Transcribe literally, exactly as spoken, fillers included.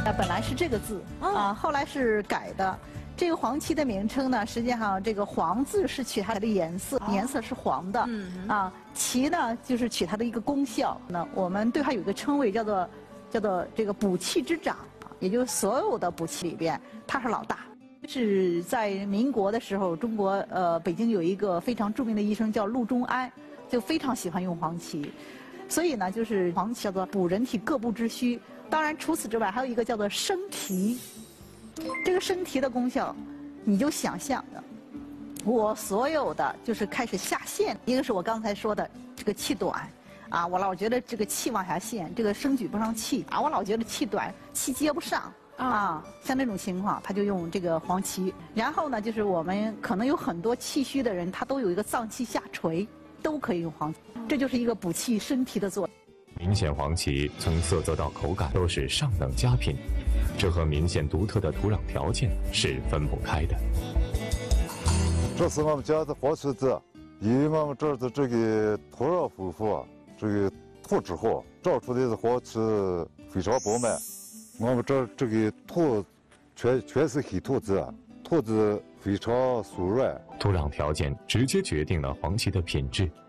啊，本来是这个字啊，后来是改的。这个黄芪的名称呢，实际上这个黄字是取它的颜色，颜色是黄的。嗯啊，芪呢就是取它的一个功效。那我们对它有一个称谓，叫做叫做这个补气之长，也就是所有的补气里边，它是老大。是在民国的时候，中国呃北京有一个非常著名的医生叫陆中安，就非常喜欢用黄芪，所以呢，就是黄芪叫做补人体各部之虚。当然，除此之外，还有一个叫做生提。这个生提的功效，你就想象的，我所有的就是开始下陷。一个是我刚才说的这个气短，啊，我老觉得这个气往下陷，这个生举不上气啊，我老觉得气短，气接不上。啊，像这种情况，他就用这个黄芪。然后呢，就是我们可能有很多气虚的人，他都有一个脏气下垂，都可以用黄芪，这就是一个补气生提的作用。 明显黄芪从色泽到口感都是上等佳品，这和明显独特的土壤条件是分不开的。 这是我们家的黄芪子，因为我们这儿的这个土壤丰富，这个土质好，长出来的黄芪非常饱满。我们这儿这个土全全是黑土质，土质非常酥软。 土壤条件直接决定了黄芪的品质。